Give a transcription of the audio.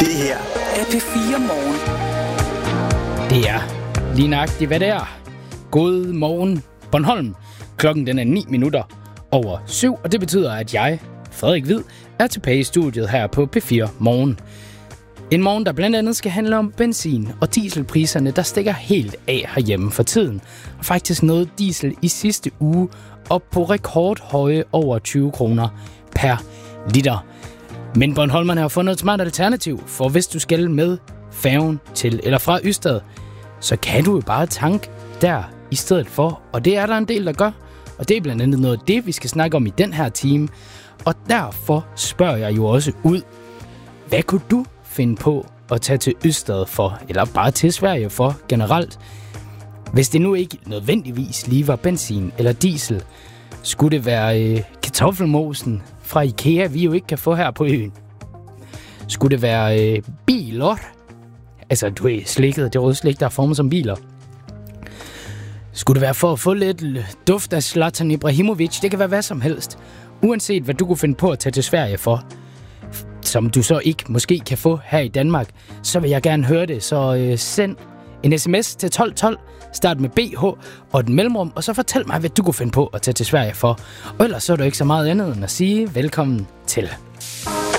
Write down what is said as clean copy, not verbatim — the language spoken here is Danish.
Det her er P4 Morgen. Det er lige nøjagtigt, hvad det er. God morgen, Bornholm. Klokken den er 7:09, og det betyder, at jeg, Frederik Hvid, er tilbage i studiet her på P4 Morgen. En morgen, der blandt andet skal handle om benzin- og dieselpriserne, der stikker helt af herhjemme for tiden. Og faktisk nåede diesel i sidste uge op på rekordhøje over 20 kroner per liter. Men Bornholmerne har fundet et smart alternativ, for hvis du skal med færgen til eller fra Ystad, så kan du jo bare tanke der i stedet for. Og det er der en del, der gør. Og det er blandt andet noget af det, vi skal snakke om i den her time. Og derfor spørger jeg jo også ud, hvad kunne du finde på at tage til Ystad for, eller bare til Sverige for generelt? Hvis det nu ikke nødvendigvis lige var benzin eller diesel, skulle det være kartoffelmosen fra IKEA, vi jo ikke kan få her på øen? Skulle det være biler? Altså, du er slikket, det røde slik, der er formet som biler. Skulle det være for at få lidt duft af Zlatan Ibrahimovic? Det kan være hvad som helst. Uanset hvad du kunne finde på at tage til Sverige for, som du så ikke måske kan få her i Danmark, så vil jeg gerne høre det. Så send en sms til 1212, start med BH og et mellemrum, og så fortæl mig, hvad du kunne finde på at tage til Sverige for. Og ellers så er der ikke så meget andet end at sige velkommen til.